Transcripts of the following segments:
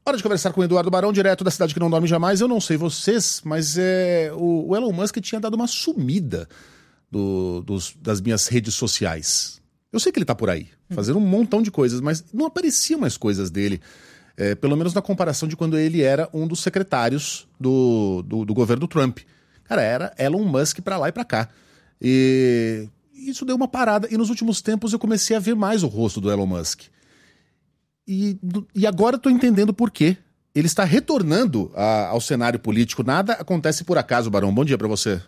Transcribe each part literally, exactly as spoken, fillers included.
Hora de conversar com o Eduardo Barão, direto da cidade que não dorme jamais. Eu não sei vocês, mas é, o, o Elon Musk tinha dado uma sumida do, dos, das minhas redes sociais. Eu sei que ele tá por aí, fazendo um montão de coisas, mas não apareciam mais coisas dele. É, pelo menos na comparação de quando ele era um dos secretários do, do, do governo Trump. Cara, era Elon Musk pra lá e pra cá. E isso deu uma parada. E nos últimos tempos eu comecei a ver mais o rosto do Elon Musk. E, e agora eu tô entendendo por quê. Ele está retornando a, ao cenário político. Nada acontece por acaso, Barão. Bom dia pra você.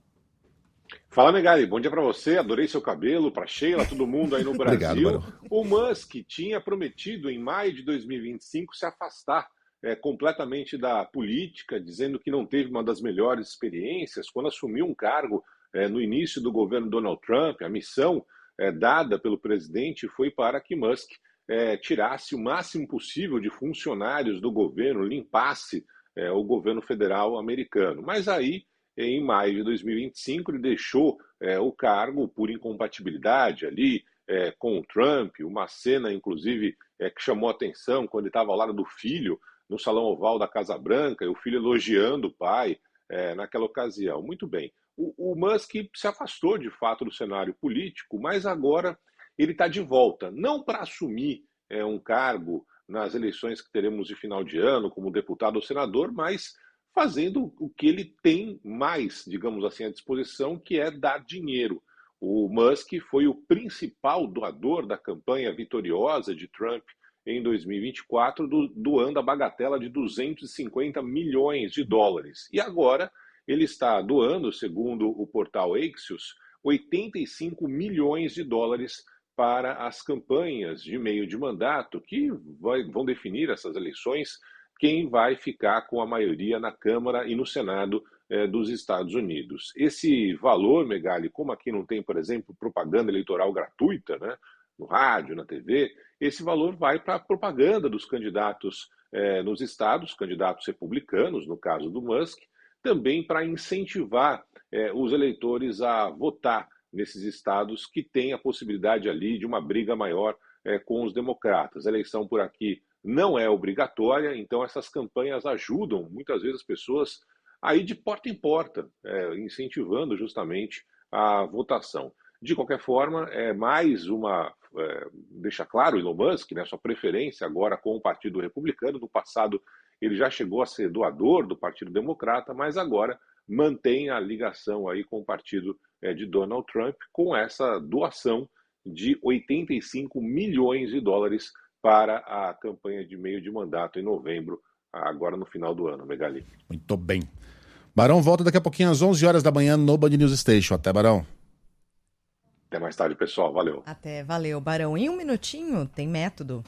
Fala, Megali, bom dia para você, adorei seu cabelo, para Sheila, todo mundo aí no Brasil. Obrigado, o Musk tinha prometido em maio de dois mil e vinte e cinco se afastar é, completamente da política, dizendo que não teve uma das melhores experiências. Quando assumiu um cargo é, no início do governo Donald Trump, a missão é, dada pelo presidente foi para que Musk é, tirasse o máximo possível de funcionários do governo, limpasse é, o governo federal americano. Mas aí, em maio de dois mil e vinte e cinco, ele deixou é, o cargo por incompatibilidade ali é, com o Trump, uma cena, inclusive, é, que chamou a atenção quando ele estava ao lado do filho no Salão Oval da Casa Branca, e o filho elogiando o pai é, naquela ocasião. Muito bem, o, o Musk se afastou, de fato, do cenário político, mas agora ele está de volta, não para assumir é, um cargo nas eleições que teremos de final de ano, como deputado ou senador, mas fazendo o que ele tem mais, digamos assim, à disposição, que é dar dinheiro. O Musk foi o principal doador da campanha vitoriosa de Trump em dois mil e vinte e quatro, do, doando a bagatela de duzentos e cinquenta milhões de dólares. E agora ele está doando, segundo o portal Axios, oitenta e cinco milhões de dólares para as campanhas de meio de mandato que vai, vão definir essas eleições, quem vai ficar com a maioria na Câmara e no Senado eh, dos Estados Unidos. Esse valor, Megali, como aqui não tem, por exemplo, propaganda eleitoral gratuita, né, no rádio, na T V, esse valor vai para a propaganda dos candidatos eh, nos estados, candidatos republicanos, no caso do Musk, também para incentivar eh, os eleitores a votar nesses estados que têm a possibilidade ali de uma briga maior eh, com os democratas. A eleição por aqui não é obrigatória, então essas campanhas ajudam muitas vezes as pessoas a ir de porta em porta, é, incentivando justamente a votação. De qualquer forma, é mais uma, é, deixa claro o Elon Musk, né, sua preferência agora com o Partido Republicano. No passado ele já chegou a ser doador do Partido Democrata, mas agora mantém a ligação aí com o partido é, de Donald Trump, com essa doação de oitenta e cinco milhões de dólares para a campanha de meio de mandato em novembro, agora no final do ano, Megali. Muito bem. Barão volta daqui a pouquinho às onze horas da manhã no Band News Station. Até, Barão. Até mais tarde, pessoal. Valeu. Até, valeu, Barão. Em um minutinho, tem método.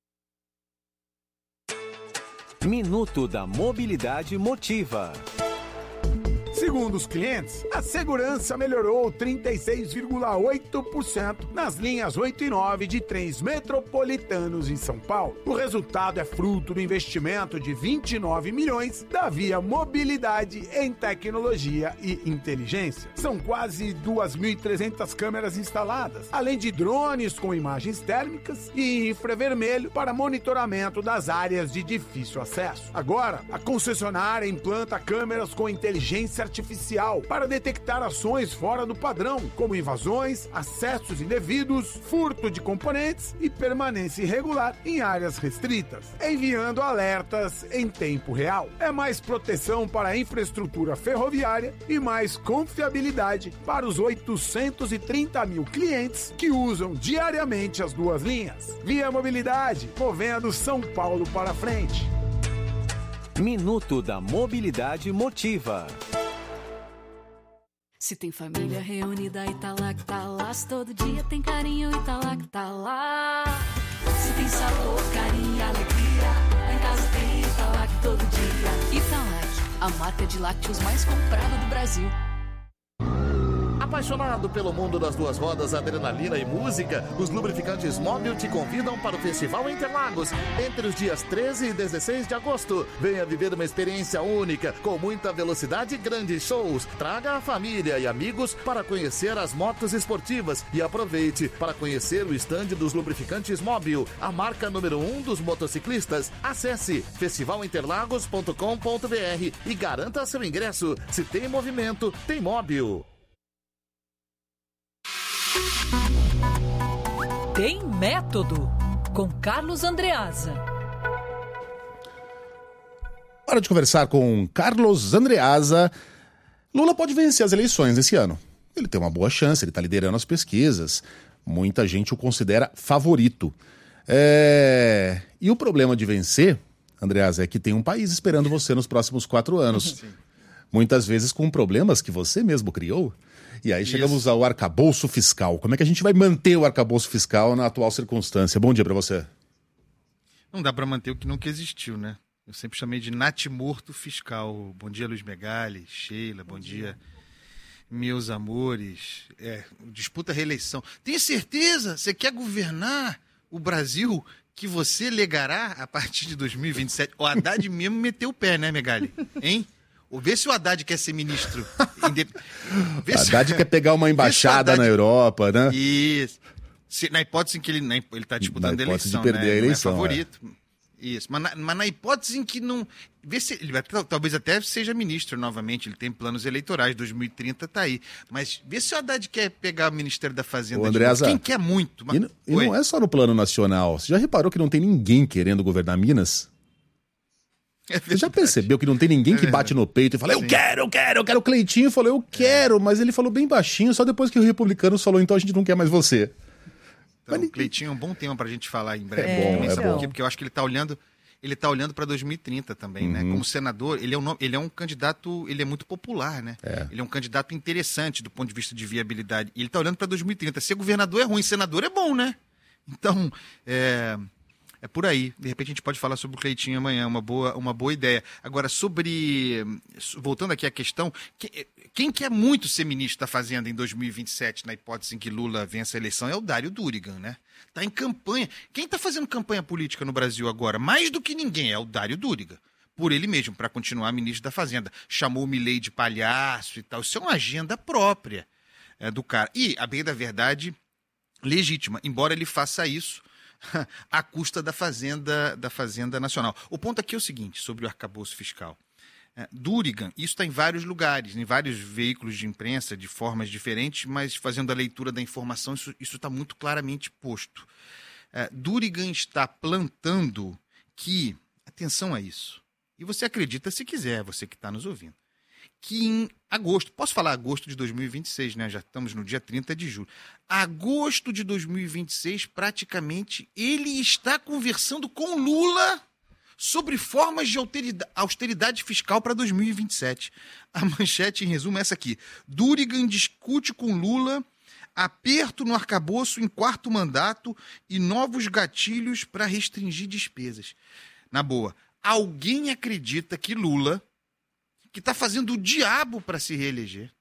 Minuto da Mobilidade Motiva. Segundo os clientes, a segurança melhorou trinta e seis vírgula oito por cento nas linhas oito e nove de trens metropolitanos em São Paulo. O resultado é fruto do investimento de vinte e nove milhões da Via Mobilidade em tecnologia e inteligência. São quase duas mil e trezentas câmeras instaladas, além de drones com imagens térmicas e infravermelho para monitoramento das áreas de difícil acesso. Agora, a concessionária implanta câmeras com inteligência artificial para detectar ações fora do padrão, como invasões, acessos indevidos, furto de componentes e permanência irregular em áreas restritas, enviando alertas em tempo real. É mais proteção para a infraestrutura ferroviária e mais confiabilidade para os oitocentos e trinta mil clientes que usam diariamente as duas linhas. Via Mobilidade, movendo São Paulo para frente. Minuto da Mobilidade Motiva. Se tem família reunida e tá lá que tá lá, se todo dia tem carinho e tá lá que tá lá. Se tem sabor, carinho e alegria, lá em casa tem Italac todo dia. Italac, a marca de lácteos mais comprada do Brasil. A Apaixonado pelo mundo das duas rodas, adrenalina e música, os lubrificantes Móbil te convidam para o Festival Interlagos, entre os dias treze e dezesseis de agosto. Venha viver uma experiência única, com muita velocidade e grandes shows. Traga a família e amigos para conhecer as motos esportivas e aproveite para conhecer o estande dos lubrificantes Móbil, a marca número um dos motociclistas. Acesse festival interlagos ponto com ponto br e garanta seu ingresso. Se tem movimento, tem Móbil. Tem Método, com Carlos Andreasa. Hora de conversar com Carlos Andreasa. Lula pode vencer as eleições esse ano. Ele tem uma boa chance, ele está liderando as pesquisas. Muita gente o considera favorito. É... E o problema de vencer, Andreasa, é que tem um país esperando você nos próximos quatro anos. Sim. Muitas vezes com problemas que você mesmo criou. E aí chegamos Isso. ao arcabouço fiscal. Como é que a gente vai manter o arcabouço fiscal na atual circunstância? Bom dia para você. Não dá para manter o que nunca existiu, né? Eu sempre chamei de natimorto fiscal. Bom dia, Luiz Megali, Sheila, bom, bom dia. dia, meus amores. É, disputa a reeleição. Tem certeza? Você quer governar o Brasil que você legará a partir de dois mil e vinte e sete? O Haddad mesmo meteu o pé, né, Megali? Hein? Vê se o Haddad quer ser ministro. O Haddad quer pegar uma embaixada Haddad... na Europa, né? Isso. Se, na hipótese em que ele na, ele está disputando na a eleição, de perder né? a eleição, não é favorito. É. Isso. Mas na, mas na hipótese em que não... Vê se, ele vai, talvez até seja ministro novamente. Ele tem planos eleitorais. dois mil e trinta está aí. Mas vê se o Haddad quer pegar o Ministério da Fazenda. Ô, Andreasa, quem quer muito. Mas... E, e não é só no plano nacional. Você já reparou que não tem ninguém querendo governar Minas? É Você já percebeu que não tem ninguém que bate no peito e fala, Sim. eu quero, eu quero, eu quero. O Cleitinho falou, eu quero, é. mas ele falou bem baixinho, só depois que o Republicanos falou, então a gente não quer mais você. Então, mas... O Cleitinho é um bom tema pra gente falar em breve. É bom, é bom. Porque, porque eu acho que ele tá olhando, ele tá olhando para dois mil e trinta também, uhum. né? Como senador, ele é, um, ele é um candidato, ele é muito popular, né? É. Ele é um candidato interessante do ponto de vista de viabilidade. E ele tá olhando para dois mil e trinta. Ser governador é ruim, senador é bom, né? Então, é... É por aí. De repente a gente pode falar sobre o Cleitinho amanhã, uma boa, uma boa ideia. Agora, sobre... Voltando aqui à questão, quem quer muito ser ministro da Fazenda em dois mil e vinte e sete, na hipótese em que Lula vença a eleição, é o Dário Durigan, né? Está em campanha. Quem está fazendo campanha política no Brasil agora, mais do que ninguém, é o Dário Durigan. Por ele mesmo, para continuar ministro da Fazenda. Chamou o Milei de palhaço e tal. Isso é uma agenda própria é, do cara. E, a bem da verdade, legítima. Embora ele faça isso à custa da Fazenda, da Fazenda Nacional. O ponto aqui é o seguinte, sobre o arcabouço fiscal. É, Durigan, isso está em vários lugares, em vários veículos de imprensa, de formas diferentes, mas fazendo a leitura da informação, isso está muito claramente posto. É, Durigan está plantando que, atenção a isso, e você acredita se quiser, você que está nos ouvindo, que em agosto, posso falar agosto de dois mil e vinte e seis, né? Já estamos no dia trinta de julho. Agosto de dois mil e vinte e seis, praticamente, ele está conversando com Lula sobre formas de austeridade fiscal para dois mil e vinte e sete. A manchete, em resumo, é essa aqui. Durigan discute com Lula aperto no arcabouço em quarto mandato e novos gatilhos para restringir despesas. Na boa, alguém acredita que Lula, que está fazendo o diabo para se reeleger,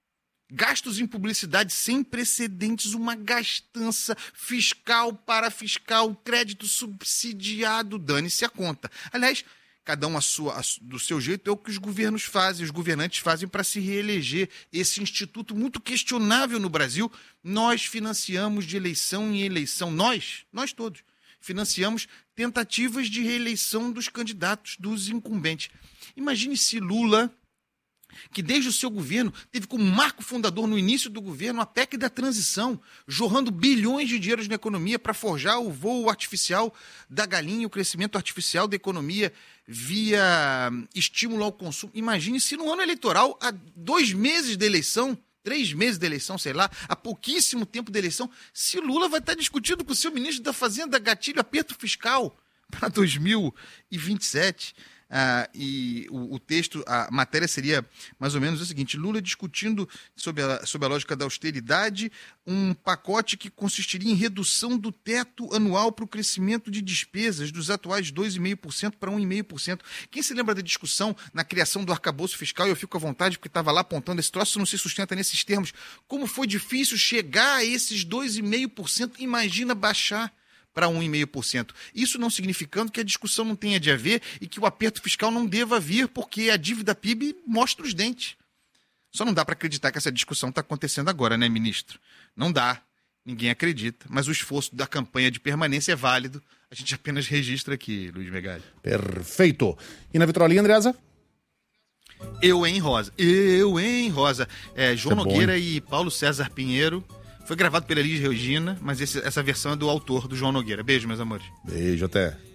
gastos em publicidade sem precedentes, uma gastança fiscal, parafiscal, crédito subsidiado, dane-se a conta. Aliás, cada um a sua, a, do seu jeito, é o que os governos fazem, os governantes fazem para se reeleger. Esse instituto muito questionável no Brasil, nós financiamos de eleição em eleição, nós, nós todos, financiamos tentativas de reeleição dos candidatos, dos incumbentes. Imagine se Lula, que desde o seu governo teve como marco fundador no início do governo a P E C da transição, jorrando bilhões de dinheiros na economia para forjar o voo artificial da galinha, o crescimento artificial da economia via estímulo ao consumo. Imagine se no ano eleitoral, há dois meses da eleição, três meses da eleição, sei lá, há pouquíssimo tempo da eleição, se Lula vai estar discutindo com o seu ministro da Fazenda gatilho aperto fiscal para dois mil e vinte e sete. Ah, e o, o texto, a matéria seria mais ou menos o seguinte: Lula discutindo sobre a, sobre a lógica da austeridade, um pacote que consistiria em redução do teto anual para o crescimento de despesas dos atuais dois vírgula cinco por cento para um vírgula cinco por cento. Quem se lembra da discussão na criação do arcabouço fiscal? Eu fico à vontade porque estava lá apontando, esse troço não se sustenta nesses termos. Como foi difícil chegar a esses dois vírgula cinco por cento, imagina baixar para um vírgula cinco por cento. Isso não significando que a discussão não tenha de haver e que o aperto fiscal não deva vir, porque a dívida P I B mostra os dentes. Só não dá para acreditar que essa discussão está acontecendo agora, né, ministro? Não dá. Ninguém acredita. Mas o esforço da campanha de permanência é válido. A gente apenas registra aqui, Luiz Megali. Perfeito. E na vitrolinha, Andreasa? Eu em Rosa. Eu em Rosa. É, João Isso é Nogueira bom, e Paulo César Pinheiro. Foi gravado pela Elis Regina, mas esse, essa versão é do autor, do João Nogueira. Beijo, meus amores. Beijo, até.